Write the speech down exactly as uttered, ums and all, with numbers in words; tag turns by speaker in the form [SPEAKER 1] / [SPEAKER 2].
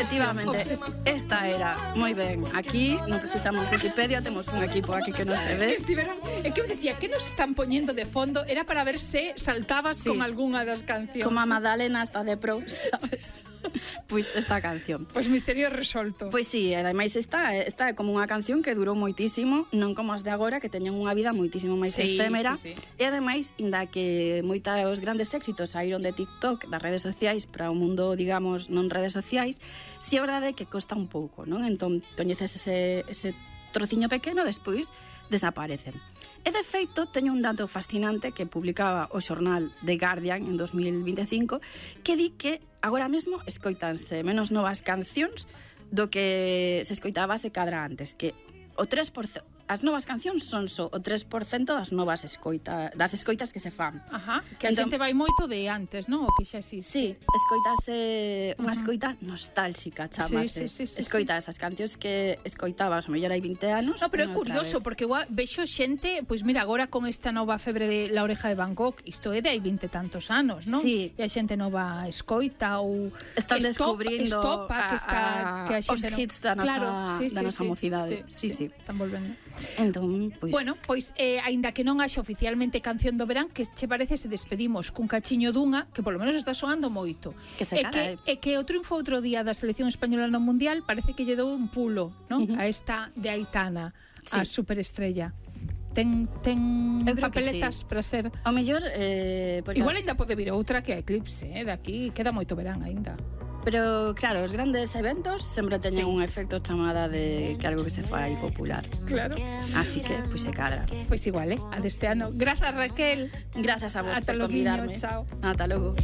[SPEAKER 1] Efectivamente, esta era. Moi ben, aquí non precisamos Wikipedia, temos un equipo aquí que non se ve.
[SPEAKER 2] Estiveron, é que eu decía, que nos están poñendo de fondo? Era para ver se saltabas
[SPEAKER 1] Sí.
[SPEAKER 2] con algunha das cancións.
[SPEAKER 1] Como a Madalena hasta de pro, sabes? Pois esta canción.
[SPEAKER 2] Pois misterio resolto.
[SPEAKER 1] Pois sí, ademais esta, esta é como unha canción que durou moitísimo, non como as de agora que teñen unha vida moitísimo máis
[SPEAKER 2] Sí,
[SPEAKER 1] efémera.
[SPEAKER 2] sí, sí.
[SPEAKER 1] E ademais, inda que moitos grandes éxitos saíron de TikTok, das redes sociais para o mundo, digamos, non redes sociais, si é verdade que costa un pouco, non? Entón, coñeces ese, ese trociño pequeno, despois desaparecen. E de feito, teño un dato fascinante que publicaba o xornal The Guardian en dos mil vinte e cinco que di que agora mesmo escoitanse menos novas cancións do que se escoitaba se cadra antes, que o tres por cento, as novas cancións son só o tres por cento das novas escoita, das escoitas que se fan.
[SPEAKER 2] Ajá, que a
[SPEAKER 1] Entón,
[SPEAKER 2] xente vai moito de antes, non? O que xa existe.
[SPEAKER 1] sí, escoitase unha escoita nostálxica, chamase.
[SPEAKER 2] Sí, sí, sí, sí,
[SPEAKER 1] Escoita esas cancións que escoitabas, o mellor hai vinte anos.
[SPEAKER 2] No, pero é
[SPEAKER 1] unha outra
[SPEAKER 2] curioso,
[SPEAKER 1] vez.
[SPEAKER 2] porque igual vexo xente, pois mira, agora con esta nova febre de La Oreja de Van Gogh, isto é de hai vinte tantos anos, non?
[SPEAKER 1] Sí.
[SPEAKER 2] E a xente nova escoita ou
[SPEAKER 1] Están
[SPEAKER 2] estopa,
[SPEAKER 1] descubrindo
[SPEAKER 2] estopa, que está,
[SPEAKER 1] a-
[SPEAKER 2] que a xente
[SPEAKER 1] os
[SPEAKER 2] non-
[SPEAKER 1] hits da nosa-
[SPEAKER 2] claro, sí,
[SPEAKER 1] da
[SPEAKER 2] sí,
[SPEAKER 1] nosa
[SPEAKER 2] sí,
[SPEAKER 1] mocidade. Sí, sí.
[SPEAKER 2] Están volvendo.
[SPEAKER 1] Entón, pois...
[SPEAKER 2] Bueno, pois, eh, aínda que non haxa oficialmente canción do verán, que che parece se despedimos cun cachiño dunha, que polo menos está soando moito.
[SPEAKER 1] Que se
[SPEAKER 2] e
[SPEAKER 1] cada,
[SPEAKER 2] que,
[SPEAKER 1] eh.
[SPEAKER 2] e que o triunfo outro día da selección española no Mundial parece que lle dou un pulo, non?
[SPEAKER 1] Uh-huh.
[SPEAKER 2] A esta de Aitana,
[SPEAKER 1] Sí.
[SPEAKER 2] a superestrella. Ten, ten
[SPEAKER 1] Eu creo que
[SPEAKER 2] papeletas
[SPEAKER 1] sí.
[SPEAKER 2] para ser...
[SPEAKER 1] O mellor... Eh, porque...
[SPEAKER 2] Igual ainda pode vir outra que a Eclipse, eh? Daqui queda moito verán aínda.
[SPEAKER 1] Pero, claro, os grandes eventos sempre teñen
[SPEAKER 2] Sí.
[SPEAKER 1] un efecto chamada de que algo que se fai popular.
[SPEAKER 2] Claro.
[SPEAKER 1] Así que, pois se cadra.
[SPEAKER 2] Pois igual, eh? A deste ano. Grazas, Raquel.
[SPEAKER 1] Grazas a vos
[SPEAKER 2] Ata
[SPEAKER 1] por
[SPEAKER 2] loguiño,
[SPEAKER 1] convidarme.
[SPEAKER 2] chao.
[SPEAKER 1] Ata logo.